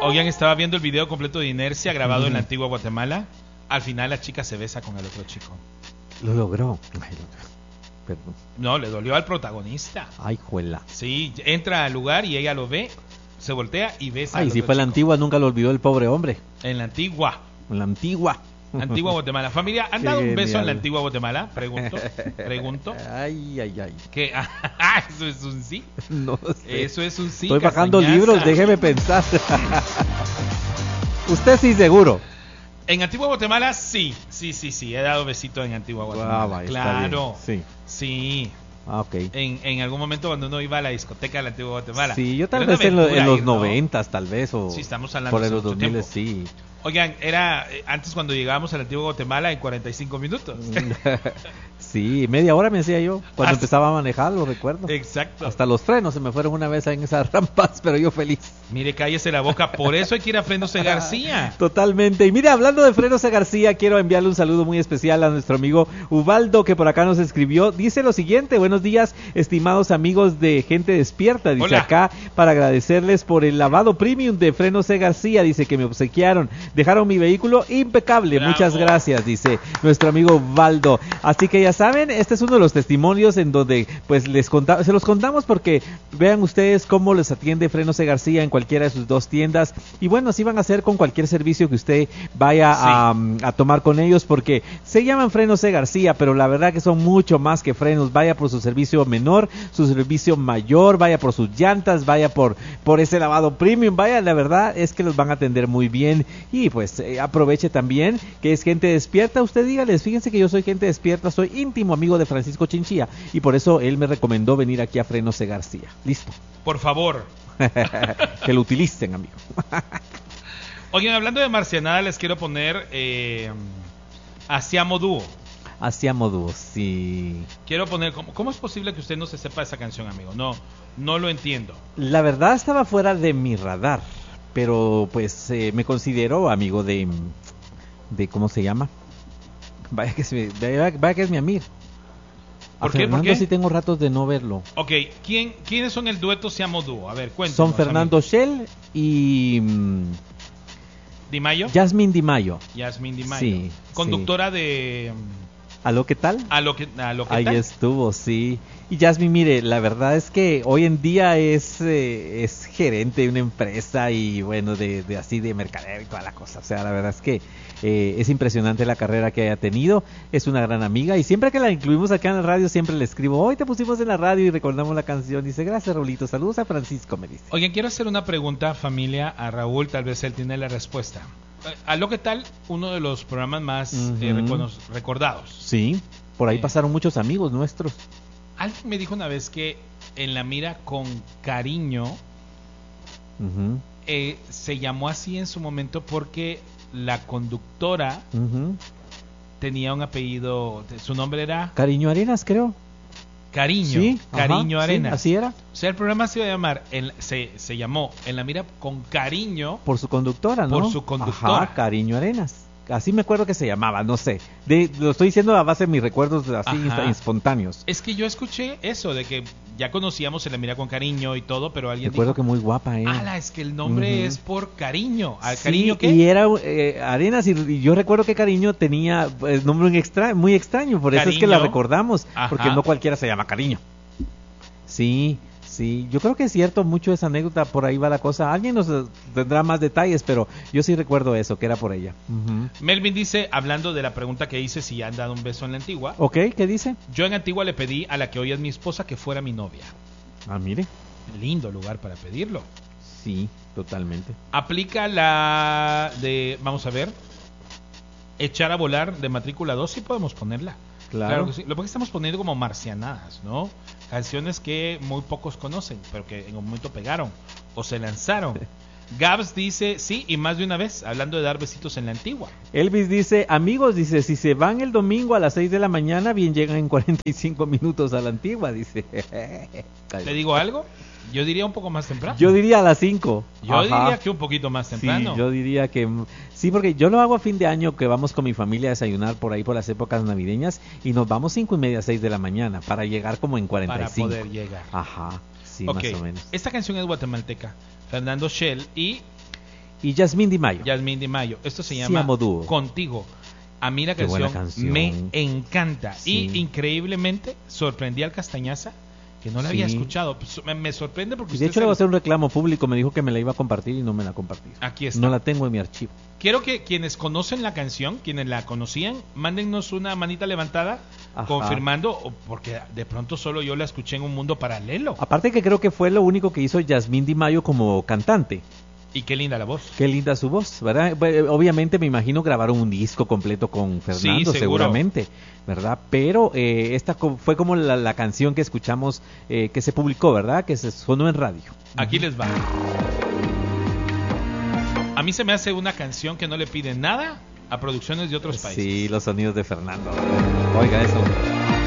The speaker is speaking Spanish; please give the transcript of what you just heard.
Oigan, estaba viendo el video completo de Inercia grabado en la antigua Guatemala. Al final la chica se besa con el otro chico. Lo logró. Perdón. No, le dolió al protagonista. Ay, juela. Sí, entra al lugar y ella lo ve, se voltea y besa. Ay, si fue la antigua, nunca lo olvidó el pobre hombre. En la antigua. En la antigua. Antigua Guatemala. Familia, ¿han dado un beso en la antigua Guatemala? Pregunto. Ay. ¿Qué? ¿Eso es un sí? No sé. Eso es un sí. Estoy bajando Castañaza. libros, déjeme pensar. Usted sí, seguro. En Antigua Guatemala, sí. He dado besito en Antigua Guatemala. Claro. Sí. Ok. En algún momento cuando uno iba a la discoteca de la Antigua Guatemala. Sí, yo tal vez en los 90s, tal vez. O sí, estamos hablando por de los 2000, tiempo. sí. Oigan, era antes cuando llegábamos a la Antigua Guatemala en 45 minutos. Sí, media hora me hacía yo cuando empezaba a manejar, lo recuerdo. Exacto. Hasta los frenos se me fueron una vez en esas rampas, pero yo feliz. Mire, cállese la boca, por eso hay que ir a Frenos de García. Totalmente. Y mire, hablando de Frenos de García, quiero enviarle un saludo muy especial a nuestro amigo Ubaldo, que por acá nos escribió. Dice lo siguiente: buenos días, estimados amigos de Gente Despierta. Dice Hola. Acá, para agradecerles por el lavado premium de Frenos de García. Dice que me obsequiaron, dejaron mi vehículo impecable. Bravo. Muchas gracias, dice nuestro amigo Ubaldo. Así que ya saben, este es uno de los testimonios en donde pues se los contamos porque vean ustedes cómo les atiende Frenos de García en cualquiera de sus dos tiendas. Y bueno, así van a hacer con cualquier servicio que usted vaya a tomar con ellos, porque se llaman Frenos de García, pero la verdad que son mucho más que frenos. Vaya por su servicio menor, su servicio mayor, vaya por sus llantas, vaya por ese lavado premium, vaya, la verdad es que los van a atender muy bien. Y pues aproveche también que es Gente Despierta. Usted dígales, fíjense que yo soy Gente Despierta, soy íntimo amigo de Francisco Chinchilla y por eso él me recomendó venir aquí a Frenos de García. Listo. Por favor. Que lo utilicen, amigo. Oigan, hablando de marcianada, les quiero poner Hacíamos Dúo. Hacíamos Dúo, sí. Quiero poner, ¿cómo es posible que usted no se sepa esa canción, amigo? No lo entiendo. La verdad estaba fuera de mi radar, pero pues me considero amigo de ¿cómo se llama? Vaya que es mi amigo. ¿Por qué? Fernando ¿Por qué? sí tengo ratos de no verlo. Ok, ¿quiénes son el dueto Hacíamos Dúo? A ver, cuéntanos. Son Fernando Shell y Di Mayo. Yasmín Di Mayo. Yasmín Di Mayo. Sí, conductora de ¿Aló qué tal? a lo que Ahí tal. estuvo, sí. Y Yasmín, mire, la verdad es que hoy en día es gerente de una empresa y bueno, de así de mercadeo y toda la cosa. O sea, la verdad es que es impresionante la carrera que haya tenido. Es una gran amiga y siempre que la incluimos acá en la radio siempre le escribo: hoy te pusimos en la radio y recordamos la canción. Dice: gracias, Raulito, saludos a Francisco, me dice. Oigan, quiero hacer una pregunta, familia, a Raúl, tal vez él tiene la respuesta. A lo que tal, uno de los programas más recordados. Sí, por ahí pasaron muchos amigos nuestros. Alguien me dijo una vez que en La Mira con Cariño se llamó así en su momento porque la conductora tenía un apellido, su nombre era Cariño Arenas, creo. Cariño, Sí, Cariño ajá, Arenas. Sí, así era. O sea, el programa se iba a llamar, se llamó En la Mira con Cariño. Por su conductora, ¿no? Por su conductora. Ajá, Cariño Arenas. Así me acuerdo que se llamaba, no sé. Lo estoy diciendo a base de mis recuerdos así espontáneos. Es que yo escuché eso, de que ya conocíamos En la Mira con Cariño y todo, pero alguien Recuerdo dijo, que muy guapa, ala, es que el nombre es por cariño. ¿Al sí, cariño qué? Y era Arenas, y yo recuerdo que Cariño tenía nombre muy extraño, por eso es que la recordamos, porque no cualquiera se llama Cariño. Sí, yo creo que es cierto mucho esa anécdota, por ahí va la cosa. Alguien nos tendrá más detalles, pero yo sí recuerdo eso, que era por ella. Melvin dice, hablando de la pregunta que hice, si han dado un beso en la Antigua. Ok, ¿qué dice? Yo en Antigua le pedí a la que hoy es mi esposa que fuera mi novia. Ah, mire. Lindo lugar para pedirlo. Sí, totalmente. Aplica la de, vamos a ver, echar a volar de matrícula 2, sí podemos ponerla. Claro que sí. Lo que estamos poniendo como marcianadas, ¿no? Canciones que muy pocos conocen, pero que en un momento pegaron o se lanzaron. Gabs dice, sí, y más de una vez, hablando de dar besitos en la Antigua. Elvis dice, amigos, dice, si se van el domingo a las 6 de la mañana, bien llegan en 45 minutos a la Antigua, dice. ¿Te digo algo? Yo diría un poco más temprano. Yo diría a las 5. Yo diría que un poquito más temprano. Sí, yo diría que sí, porque yo lo hago a fin de año, que vamos con mi familia a desayunar por ahí por las épocas navideñas y nos vamos 5:30, 6 de la mañana para llegar como en 45. Para poder llegar. Ajá, sí, okay. Más o menos. Esta canción es guatemalteca, Fernando Shell, y y Yasmín Di Mayo. Yasmín Di Mayo. Esto se llama Siamo Dúo. Contigo. A mí la canción me encanta. Sí. Y increíblemente sorprendí al Castañaza, que no la había escuchado. Pues, me sorprende porque... De hecho, le voy a hacer un reclamo público. Me dijo que me la iba a compartir y no me la ha compartido. Aquí está. No la tengo en mi archivo. Quiero que quienes conocen la canción, quienes la conocían, mándennos una manita levantada confirmando, porque de pronto solo yo la escuché en un mundo paralelo. Aparte que creo que fue lo único que hizo Yasmín Di Mayo como cantante. Y qué linda la voz. Qué linda su voz, ¿verdad? Obviamente me imagino grabaron un disco completo con Fernando, seguramente, ¿verdad? Pero esta fue como la canción que escuchamos, que se publicó, ¿verdad? Que se sonó en radio. Aquí les va. A mí se me hace una canción que no le pide nada a producciones de otros países. Sí, los sonidos de Fernando. Oiga eso.